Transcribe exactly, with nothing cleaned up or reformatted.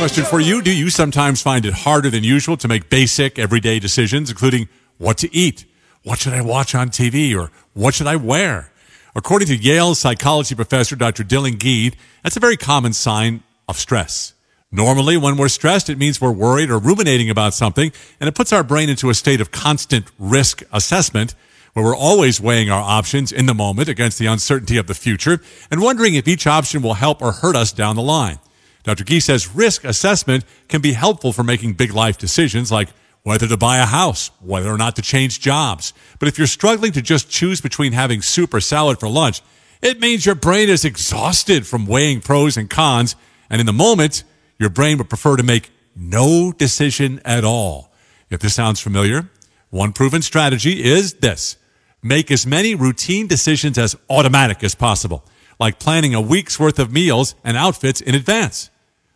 Question for you. Do you sometimes find it harder than usual to make basic, everyday decisions, including what to eat, what should I watch on T V, or what should I wear? According to Yale psychology professor Doctor Dylan Geed, that's a very common sign of stress. Normally, when we're stressed, it means we're worried or ruminating about something, and it puts our brain into a state of constant risk assessment, where we're always weighing our options in the moment against the uncertainty of the future and wondering if each option will help or hurt us down the line. Doctor Gee says risk assessment can be helpful for making big life decisions like whether to buy a house, whether or not to change jobs. But if you're struggling to just choose between having soup or salad for lunch, it means your brain is exhausted from weighing pros and cons, and in the moment, your brain would prefer to make no decision at all. If this sounds familiar, one proven strategy is this: make as many routine decisions as automatic as possible, like planning a week's worth of meals and outfits in advance.